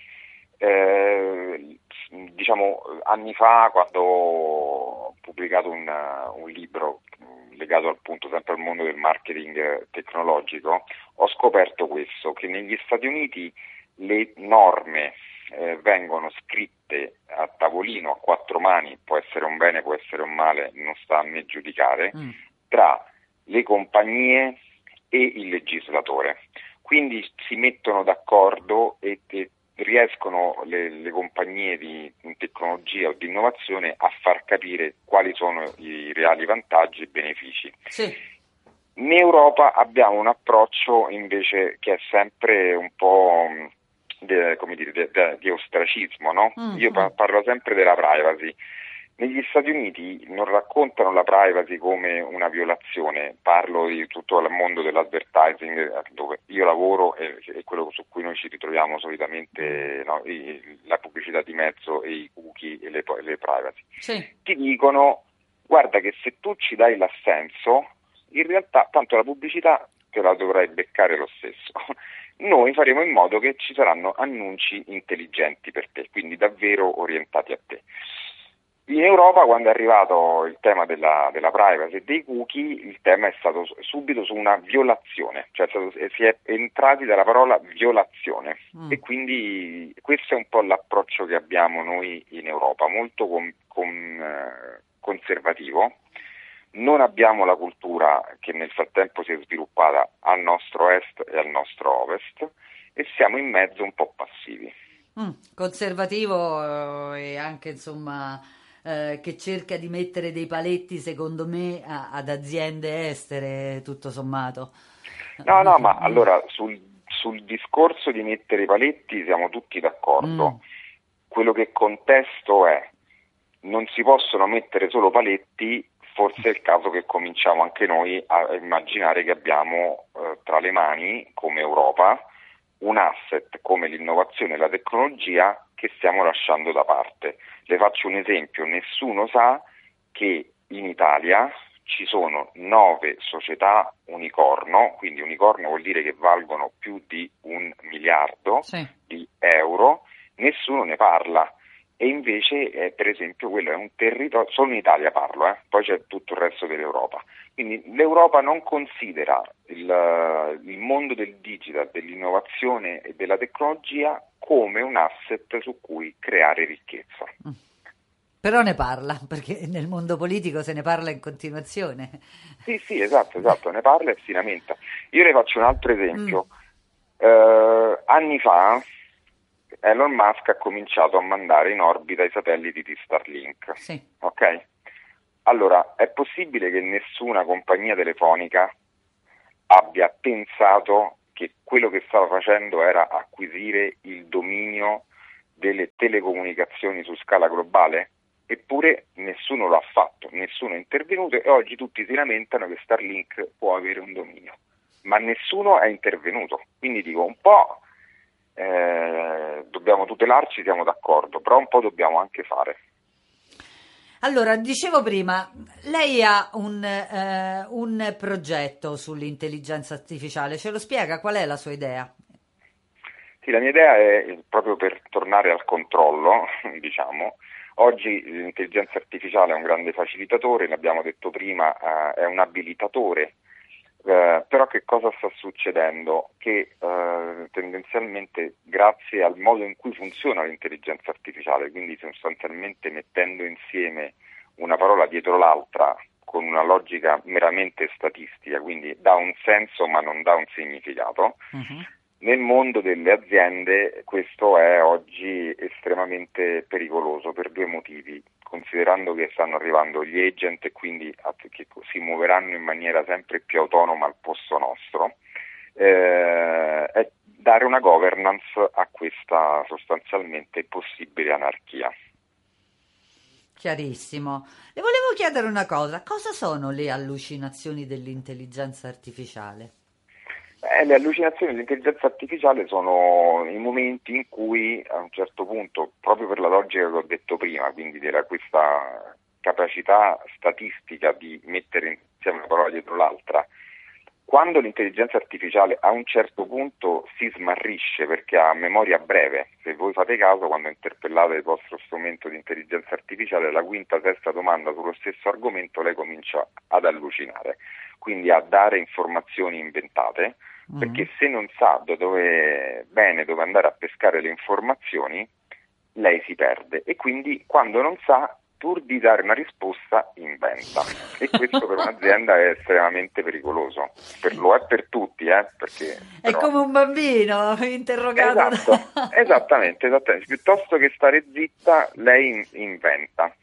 diciamo anni fa quando ho pubblicato un libro legato appunto sempre al mondo del marketing tecnologico, ho scoperto questo, che negli Stati Uniti le norme vengono scritte a tavolino a quattro mani, può essere un bene, può essere un male, non sta a me giudicare, tra le compagnie e il legislatore. Quindi si mettono d'accordo e riescono le compagnie di tecnologia o di innovazione a far capire quali sono i reali vantaggi e benefici. Sì. In Europa abbiamo un approccio invece che è sempre un po' di ostracismo, no? Io parlo sempre della privacy. Negli Stati Uniti non raccontano la privacy come una violazione, parlo di tutto il mondo dell'advertising dove io lavoro e quello su cui noi ci ritroviamo solitamente, no? La pubblicità di mezzo e i cookie e le privacy. Sì. Ti dicono guarda che se tu ci dai l'assenso, in realtà tanto la pubblicità te la dovrai beccare lo stesso. Noi faremo in modo che ci saranno annunci intelligenti per te, quindi davvero orientati a te. In Europa, quando è arrivato il tema della privacy e dei cookie, il tema è stato subito su una violazione, cioè si è entrati dalla parola violazione e quindi questo è un po' l'approccio che abbiamo noi in Europa, molto conservativo. Non abbiamo la cultura che nel frattempo si è sviluppata al nostro est e al nostro ovest e siamo in mezzo un po' passivi. Conservativo e anche insomma che cerca di mettere dei paletti secondo me ad aziende estere tutto sommato. No, ma allora sul discorso di mettere i paletti siamo tutti d'accordo. Quello che contesto è non si possono mettere solo paletti. Forse è il caso che cominciamo anche noi a immaginare che abbiamo tra le mani, come Europa, un asset come l'innovazione e la tecnologia che stiamo lasciando da parte. Le faccio un esempio, nessuno sa che in Italia ci sono 9 società unicorno, quindi unicorno vuol dire che valgono più di 1 miliardo di euro, nessuno ne parla. e invece per esempio quello è un territorio, solo in Italia parlo, poi c'è tutto il resto dell'Europa. Quindi l'Europa non considera il mondo del digital, dell'innovazione e della tecnologia come un asset su cui creare ricchezza. Però ne parla, perché nel mondo politico se ne parla in continuazione. Sì, esatto, ne parla e si lamenta. Io le faccio un altro esempio. Anni fa Elon Musk ha cominciato a mandare in orbita i satelliti di Starlink. Sì. Ok? Allora, è possibile che nessuna compagnia telefonica abbia pensato che quello che stava facendo era acquisire il dominio delle telecomunicazioni su scala globale? Eppure nessuno lo ha fatto, nessuno è intervenuto e oggi tutti si lamentano che Starlink può avere un dominio, ma nessuno è intervenuto. Quindi dico, un po' dobbiamo tutelarci, siamo d'accordo, però un po' dobbiamo anche fare. Allora, dicevo prima, lei ha un progetto sull'intelligenza artificiale, ce lo spiega? Qual è la sua idea? Sì, la mia idea è proprio per tornare al controllo, diciamo. Oggi l'intelligenza artificiale è un grande facilitatore, l'abbiamo detto prima, è un abilitatore, però che cosa sta succedendo? Che tendenzialmente grazie al modo in cui funziona l'intelligenza artificiale, quindi sostanzialmente mettendo insieme una parola dietro l'altra con una logica meramente statistica, quindi dà un senso ma non dà un significato, nel mondo delle aziende questo è oggi estremamente pericoloso per due motivi, considerando che stanno arrivando gli agent e quindi che si muoveranno in maniera sempre più autonoma al posto nostro, è dare una governance a questa sostanzialmente possibile anarchia. Chiarissimo. Le volevo chiedere una cosa sono le allucinazioni dell'intelligenza artificiale? Le allucinazioni dell'intelligenza artificiale sono i momenti in cui a un certo punto, proprio per la logica che ho detto prima, quindi questa capacità statistica di mettere insieme una parola dietro l'altra, quando l'intelligenza artificiale a un certo punto si smarrisce perché ha memoria breve, se voi fate caso quando interpellate il vostro strumento di intelligenza artificiale, la quinta, sesta domanda sullo stesso argomento lei comincia ad allucinare, quindi a dare informazioni inventate, perché se non sa dove andare a pescare le informazioni, lei si perde e quindi quando non sa, pur di dare una risposta, inventa. E questo per un'azienda è estremamente pericoloso. Lo è per tutti, perché è però... come un bambino interrogato. Esatto, esattamente. Piuttosto che stare zitta, lei inventa.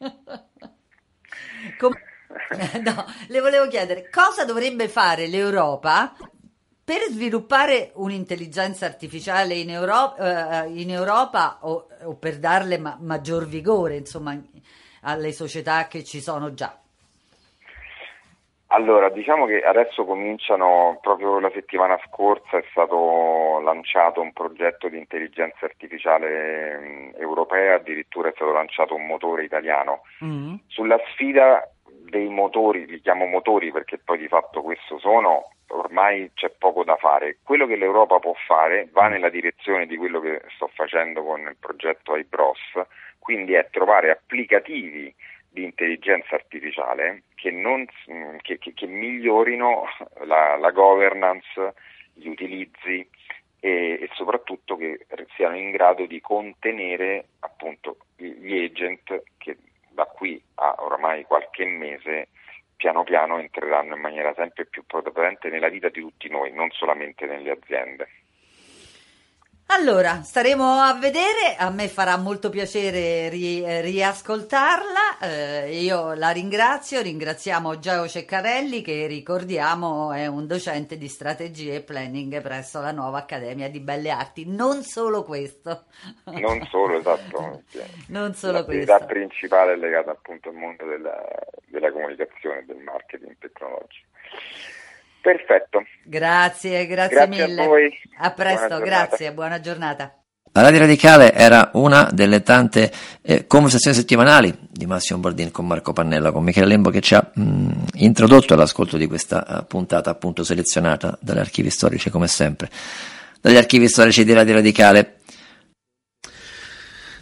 No, le volevo chiedere cosa dovrebbe fare l'Europa per sviluppare un'intelligenza artificiale in Europa o per darle maggior vigore, insomma, alle società che ci sono già. Allora, diciamo che adesso cominciano, proprio la settimana scorsa è stato lanciato un progetto di intelligenza artificiale europea, addirittura è stato lanciato un motore italiano. Sulla sfida dei motori, li chiamo motori perché poi di fatto questo sono, ormai c'è poco da fare. Quello che l'Europa può fare va nella direzione di quello che sto facendo con il progetto iBros, quindi è trovare applicativi di intelligenza artificiale che migliorino la governance, gli utilizzi e soprattutto che siano in grado di contenere appunto gli agent che da qui a oramai qualche mese piano piano entreranno in maniera sempre più prepotente nella vita di tutti noi, non solamente nelle aziende. Allora, staremo a vedere, a me farà molto piacere riascoltarla, io la ringraziamo Geo Ceccarelli che ricordiamo è un docente di strategie e planning presso la nuova Accademia di Belle Arti, non solo questo. Non solo, esatto. Non solo l'attività questo. principale è legata appunto al mondo della comunicazione e del marketing tecnologico. Perfetto. Grazie mille. A voi. A presto, grazie, buona giornata. La Radio Radicale era una delle tante conversazioni settimanali di Massimo Bordin con Marco Pannella, con Michele Lembo che ci ha introdotto all'ascolto di questa puntata appunto selezionata dagli archivi storici come sempre, dagli archivi storici di Radio Radicale.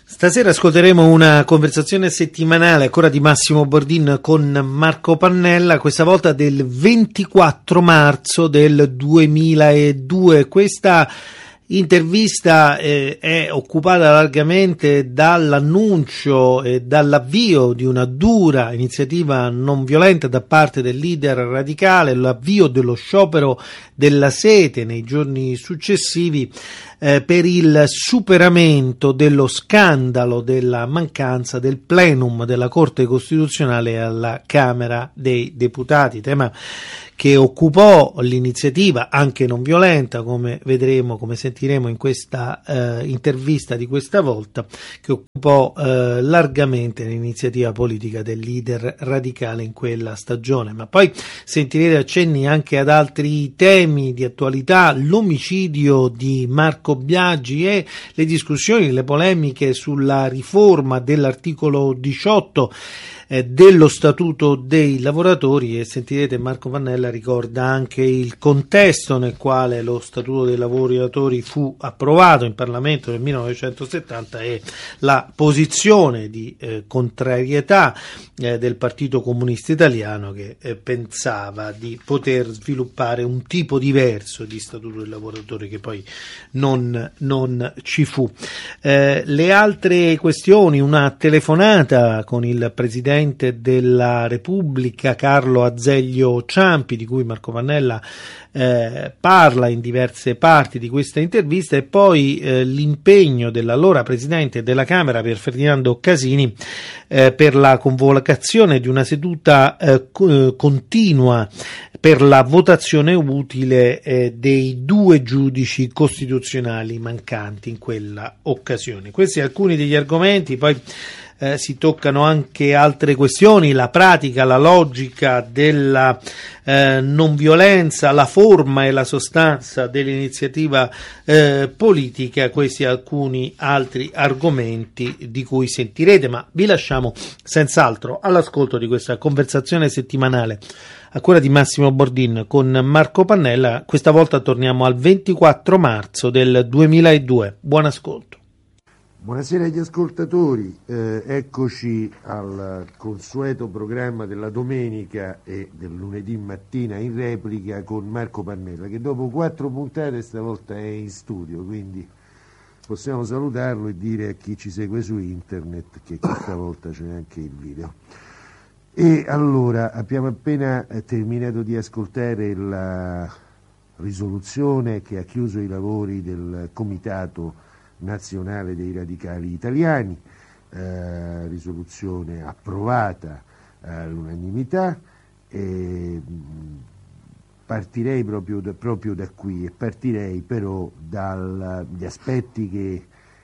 Stasera ascolteremo una conversazione settimanale ancora di Massimo Bordin con Marco Pannella, questa volta del 24 marzo del 2002. Questa intervista è occupata largamente dall'annuncio e dall'avvio di una dura iniziativa non violenta da parte del leader radicale, l'avvio dello sciopero della sete nei giorni successivi per il superamento dello scandalo della mancanza del plenum della Corte Costituzionale alla Camera dei Deputati, tema che occupò l'iniziativa anche non violenta, come vedremo, come sentiremo in questa intervista di questa volta, che occupò largamente l'iniziativa politica del leader radicale in quella stagione. Ma poi sentirete accenni anche ad altri temi di attualità, l'omicidio di Marco Biagi e le discussioni, le polemiche sulla riforma dell'articolo 18 dello Statuto dei lavoratori, e sentirete Marco Pannella ricorda anche il contesto nel quale lo Statuto dei lavoratori fu approvato in Parlamento nel 1970 e la posizione di contrarietà del Partito Comunista Italiano, che pensava di poter sviluppare un tipo diverso di Statuto dei lavoratori che poi non ci fu. Le altre questioni, una telefonata con il Presidente della Repubblica Carlo Azeglio Ciampi, di cui Marco Pannella parla in diverse parti di questa intervista, e poi l'impegno dell'allora Presidente della Camera per Ferdinando Casini per la convocazione di una seduta continua per la votazione utile dei 2 giudici costituzionali mancanti in quella occasione. Questi alcuni degli argomenti, poi si toccano anche altre questioni, la pratica, la logica della non violenza, la forma e la sostanza dell'iniziativa politica, questi alcuni altri argomenti di cui sentirete, ma vi lasciamo senz'altro all'ascolto di questa conversazione settimanale a cura di Massimo Bordin con Marco Pannella. Questa volta torniamo al 24 marzo del 2002. Buon ascolto. Buonasera agli ascoltatori, eccoci al consueto programma della domenica e del lunedì mattina in replica con Marco Pannella, che dopo 4 puntate stavolta è in studio, quindi possiamo salutarlo e dire a chi ci segue su internet che questa volta c'è anche il video. E allora, abbiamo appena terminato di ascoltare la risoluzione che ha chiuso i lavori del Comitato Nazionale dei Radicali Italiani, risoluzione approvata all'unanimità, e partirei proprio da qui, e partirei però dagli aspetti che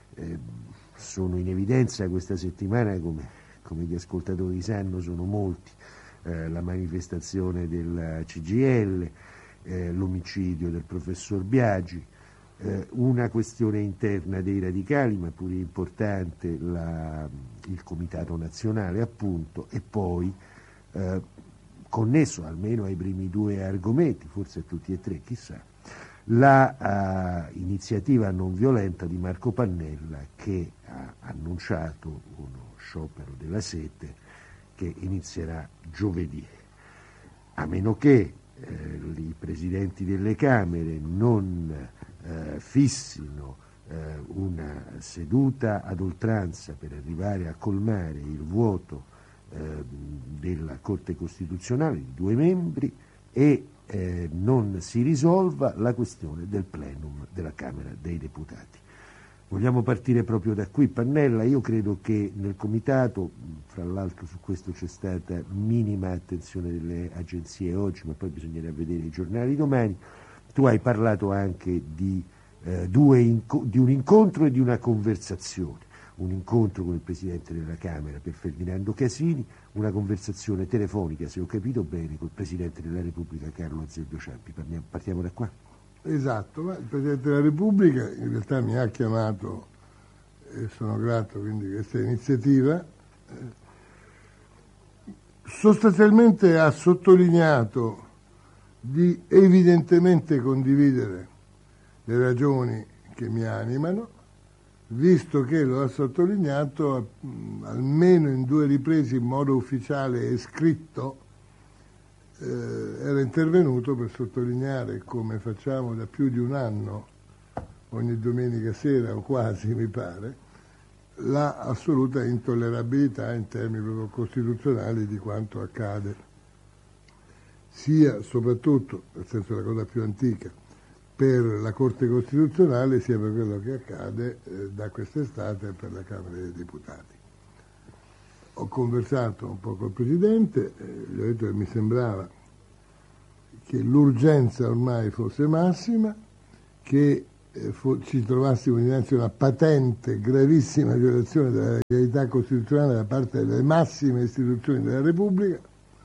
sono in evidenza questa settimana, come gli ascoltatori sanno sono molti, la manifestazione del CGIL, l'omicidio del professor Biagi, una questione interna dei radicali, ma pure importante, il Comitato Nazionale appunto, e poi connesso almeno ai primi 2 argomenti, forse a tutti e 3, chissà, la iniziativa non violenta di Marco Pannella, che ha annunciato uno sciopero della sete che inizierà giovedì, a meno che i presidenti delle Camere non fissino una seduta ad oltranza per arrivare a colmare il vuoto della Corte Costituzionale di 2 membri e non si risolva la questione del plenum della Camera dei Deputati. Vogliamo partire proprio da qui, Pannella. Io credo che nel Comitato, fra l'altro su questo c'è stata minima attenzione delle agenzie oggi, ma poi bisognerà vedere i giornali domani. Tu hai parlato anche di un incontro e di una conversazione, un incontro con il Presidente della Camera per Ferdinando Casini, una conversazione telefonica, se ho capito bene, col Presidente della Repubblica Carlo Azeglio Ciampi. Partiamo da qua. Esatto, ma il Presidente della Repubblica in realtà mi ha chiamato e sono grato quindi di questa iniziativa. Sostanzialmente ha sottolineato di evidentemente condividere le ragioni che mi animano, visto che lo ha sottolineato almeno in 2 riprese in modo ufficiale e scritto, era intervenuto per sottolineare, come facciamo da più di un anno, ogni domenica sera o quasi mi pare, la assoluta intollerabilità in termini proprio costituzionali di quanto accade, sia soprattutto, nel senso la cosa più antica, per la Corte Costituzionale, sia per quello che accade da quest'estate per la Camera dei Deputati. Ho conversato un po' col Presidente, gli ho detto che mi sembrava che l'urgenza ormai fosse massima, che ci trovassimo dinanzi a una patente, gravissima violazione della legalità costituzionale da parte delle massime istituzioni della Repubblica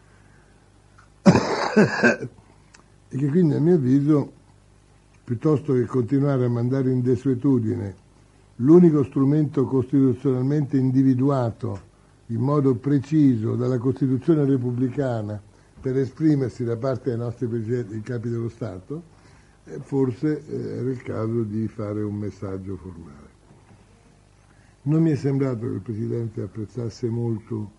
e che quindi, a mio avviso, piuttosto che continuare a mandare in desuetudine l'unico strumento costituzionalmente individuato in modo preciso dalla Costituzione repubblicana per esprimersi da parte dei nostri presidenti, i capi dello Stato, forse era il caso di fare un messaggio formale. Non mi è sembrato che il Presidente apprezzasse molto,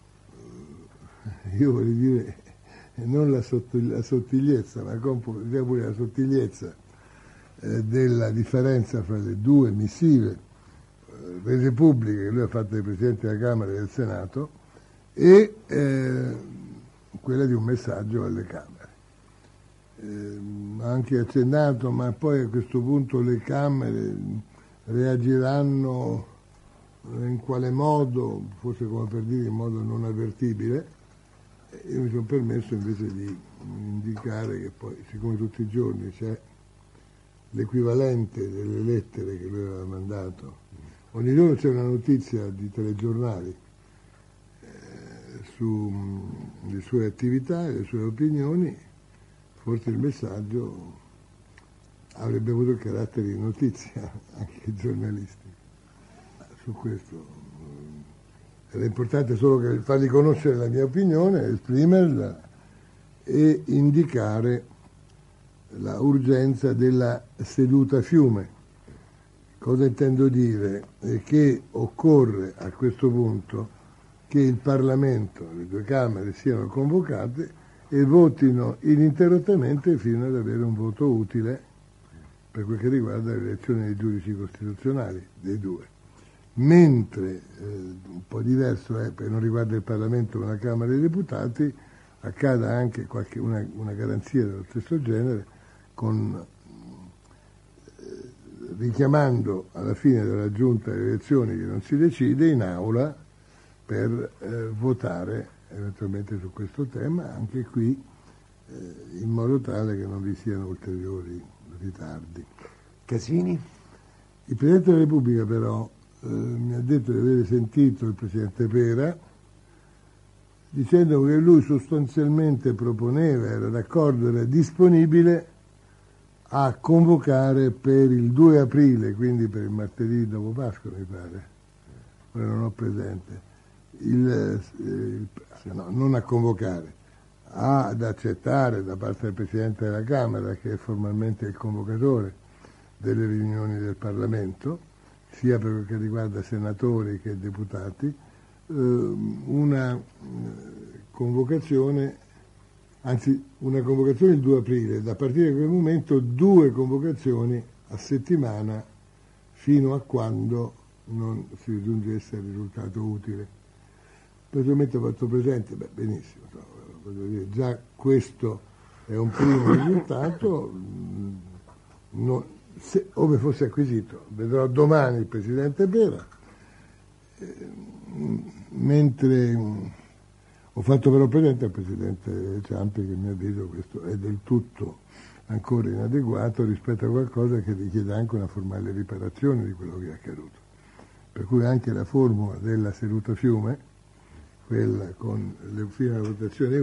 io vorrei dire, non la sottigliezza, ma pure la sottigliezza della differenza fra le 2 missive rese pubbliche che lui ha fatto ai Presidenti della Camera e del Senato e quella di un messaggio alle Camere. Ha anche accennato, ma poi a questo punto le Camere reagiranno in quale modo, forse come per dire in modo non avvertibile. Io mi sono permesso invece di indicare che poi, siccome tutti i giorni c'è l'equivalente delle lettere che lui aveva mandato, ogni giorno c'è una notizia di telegiornali sulle sue attività e le sue opinioni, forse il messaggio avrebbe avuto il carattere di notizia anche giornalistico. Su questo era importante solo che fargli conoscere la mia opinione, esprimerla e indicare la urgenza della seduta fiume. Cosa intendo dire? È che occorre a questo punto che il Parlamento, le 2 Camere siano convocate e votino ininterrottamente fino ad avere un voto utile per quel che riguarda l'elezione dei giudici costituzionali, dei 2. Mentre un po' diverso è, per non riguarda il Parlamento ma la Camera dei Deputati, accada anche una garanzia dello stesso genere, richiamando alla fine della giunta delle elezioni che non si decide in aula per votare eventualmente su questo tema, anche qui in modo tale che non vi siano ulteriori ritardi. Casini? Il Presidente della Repubblica però mi ha detto di avere sentito il Presidente Pera dicendo che lui sostanzialmente proponeva, era d'accordo, era disponibile a convocare per il 2 aprile, quindi per il martedì dopo Pasqua mi pare, ora non ho presente, non a convocare, ad accettare da parte del Presidente della Camera, che è formalmente il convocatore delle riunioni del Parlamento, sia per quel che riguarda senatori che deputati, una convocazione il 2 aprile, da partire da quel momento 2 convocazioni a settimana fino a quando non si giungesse al risultato utile. Personalmente ho fatto presente, benissimo, voglio dire, già questo è un primo risultato, ove fosse acquisito, vedrò domani il Presidente Pera, mentre ho fatto però presente al Presidente Ciampi che a mio avviso questo è del tutto ancora inadeguato rispetto a qualcosa che richiede anche una formale riparazione di quello che è accaduto. Per cui anche la formula della seduta fiume, quella con fino alla votazione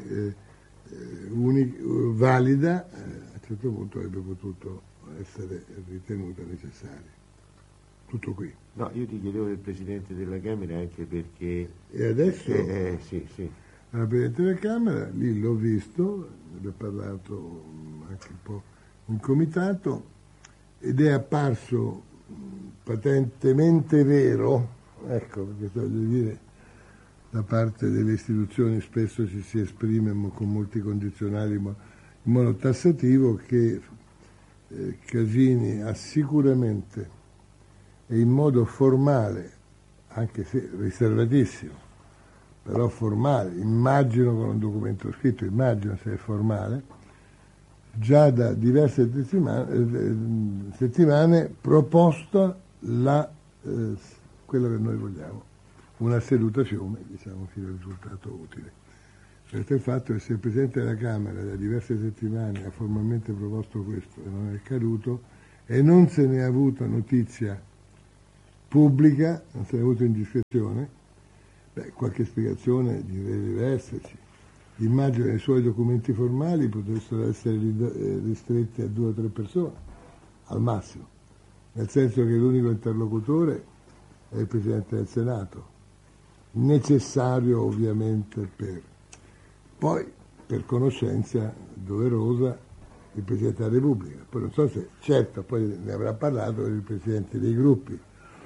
valida, a un certo punto avrebbe potuto essere ritenuta necessaria. Tutto qui. No, io ti chiedevo del Presidente della Camera anche perché... E adesso? Sì. Al Presidente della Camera, lì l'ho visto, ne ho parlato anche un po' in comitato, ed è apparso patentemente vero, ecco, perché voglio dire, da parte delle istituzioni spesso ci si esprime con molti condizionali in modo tassativo, che Casini ha sicuramente e in modo formale, anche se riservatissimo, però formale, immagino con un documento scritto, immagino se è formale, già da diverse settimane proposta quello che noi vogliamo, una seduta fiume, diciamo, fino al risultato utile. Certo è il fatto che se il Presidente della Camera da diverse settimane ha formalmente proposto questo e non è accaduto, e non se ne è avuta notizia pubblica, non se ne è avuta indiscrezione, qualche spiegazione deve esserci. Immagino che i suoi documenti formali potessero essere ristretti a 2 o 3 persone, al massimo, nel senso che l'unico interlocutore è il Presidente del Senato, necessario ovviamente poi per conoscenza doverosa il Presidente della Repubblica. Poi non so se, certo, poi ne avrà parlato il Presidente dei gruppi.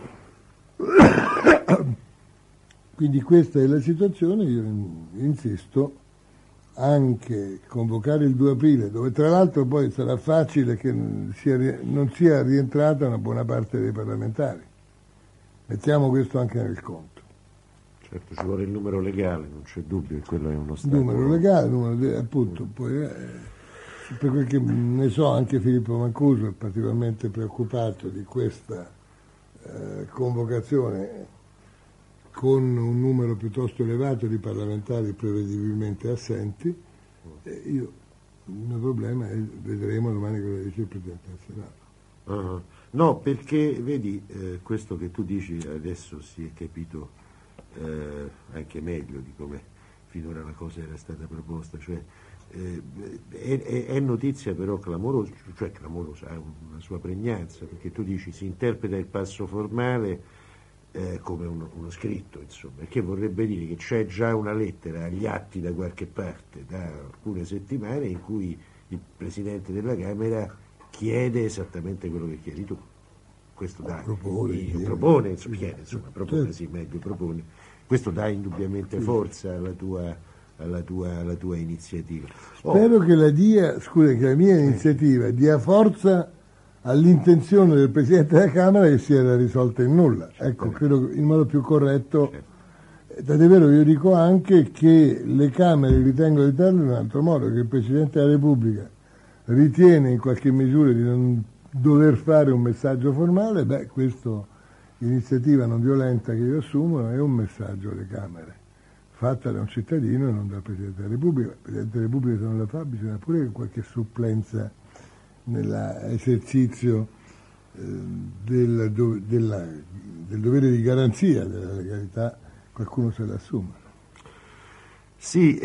Quindi questa è la situazione, io insisto, anche convocare il 2 aprile, dove tra l'altro poi sarà facile che non sia rientrata una buona parte dei parlamentari. Mettiamo questo anche nel conto. Certo, ci vuole il numero legale, non c'è dubbio che quello è uno ostacolo. Numero legale, appunto, poi per quel che ne so anche Filippo Mancuso è particolarmente preoccupato di questa convocazione con un numero piuttosto elevato di parlamentari prevedibilmente assenti. Il mio problema è, vedremo domani cosa dice il Presidente del Senato. Uh-huh. No, perché vedi, questo che tu dici adesso si è capito anche meglio di come finora la cosa era stata proposta, cioè è notizia però clamorosa, cioè clamorosa, ha una sua pregnanza, perché tu dici si interpreta il passo formale come uno scritto, insomma, che vorrebbe dire che c'è già una lettera agli atti da qualche parte da alcune settimane in cui il Presidente della Camera chiede esattamente quello che chiedi tu. Questo dà, propone, propone. Questo dà indubbiamente forza alla tua iniziativa. Spero che la mia iniziativa dia forza all'intenzione del Presidente della Camera che si era risolta in nulla. Ecco, credo in modo più corretto. Tant'è vero, io dico anche che le Camere ritengono di farlo in un altro modo, che il Presidente della Repubblica ritiene in qualche misura di non dover fare un messaggio formale, questa iniziativa non violenta che io assumo è un messaggio alle Camere, fatta da un cittadino e non dal Presidente della Repubblica. Il Presidente della Repubblica, se non la fa, bisogna pure che qualche supplenza nell'esercizio del dovere di garanzia della legalità qualcuno se l'assume. Sì,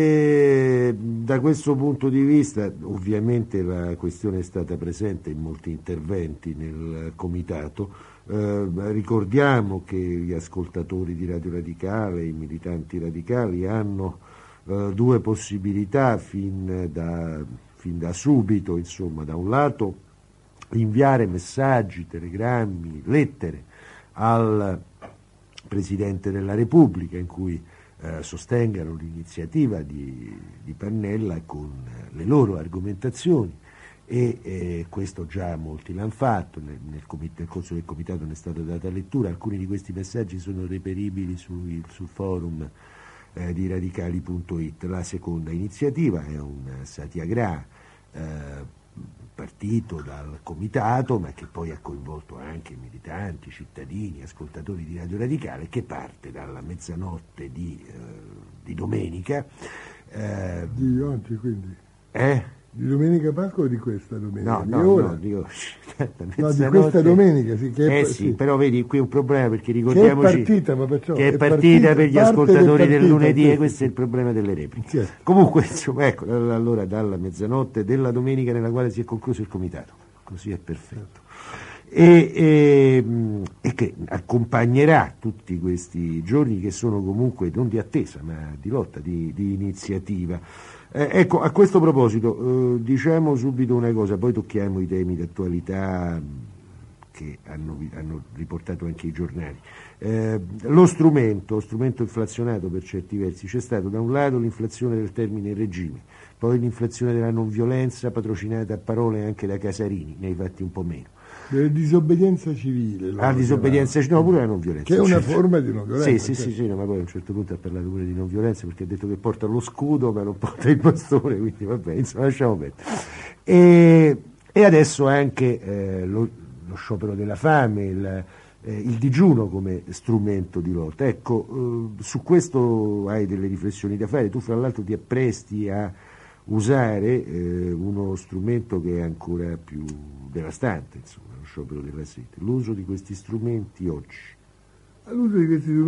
e da questo punto di vista ovviamente la questione è stata presente in molti interventi nel comitato. Ricordiamo che gli ascoltatori di Radio Radicale, i militanti radicali hanno 2 possibilità fin da subito, insomma, da un lato inviare messaggi, telegrammi, lettere al Presidente della Repubblica in cui sostengano l'iniziativa di Pannella con le loro argomentazioni e questo già molti l'hanno fatto, nel corso del comitato ne è stata data lettura, alcuni di questi messaggi sono reperibili sul forum di radicali.it. La seconda iniziativa è un satyagraha partito dal comitato, ma che poi ha coinvolto anche militanti, cittadini, ascoltatori di Radio Radicale, che parte dalla mezzanotte di domenica. Di oggi, quindi? Di domenica Pasqua o di questa domenica? No, di questa domenica, sì. Sì, però vedi, qui è un problema, perché ricordiamoci che è partita per gli ascoltatori del lunedì, e questo è il problema delle repliche. Certo. Comunque, insomma, ecco, allora dalla mezzanotte della domenica nella quale si è concluso il comitato, così è perfetto. E che accompagnerà tutti questi giorni che sono comunque non di attesa, ma di lotta, di iniziativa. Ecco, a questo proposito diciamo subito una cosa, poi tocchiamo i temi d'attualità che hanno riportato anche i giornali. Lo strumento inflazionato per certi versi c'è stato da un lato l'inflazione del termine regime, poi l'inflazione della non violenza patrocinata a parole anche da Casarini, nei fatti un po' meno. Disobbedienza civile. Disobbedienza civile, no, pure la non violenza. Che è una forma di non violenza. Sì, no, ma poi a un certo punto ha parlato pure di non violenza perché ha detto che porta lo scudo ma non porta il bastone, quindi vabbè, insomma, lasciamo perdere. E adesso anche lo sciopero della fame, il digiuno come strumento di lotta. Ecco, su questo hai delle riflessioni da fare. Tu fra l'altro ti appresti a usare uno strumento che è ancora più devastante, insomma, lo sciopero della sete. L'uso di questi strumenti oggi. L'uso di questi strumenti